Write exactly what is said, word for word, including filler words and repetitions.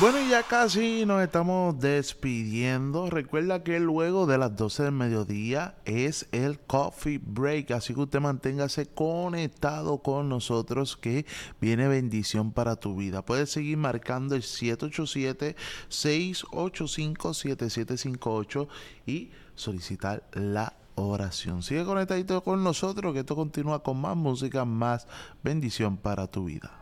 Bueno, y ya casi nos estamos despidiendo. Recuerda que luego de las doce del mediodía es el coffee break, así que usted manténgase conectado con nosotros que viene bendición para tu vida. Puedes seguir marcando el siete ocho siete, seis ocho cinco, siete siete cinco ocho y solicitar la oración. Sigue conectadito con nosotros que esto continúa con más música, más bendición para tu vida.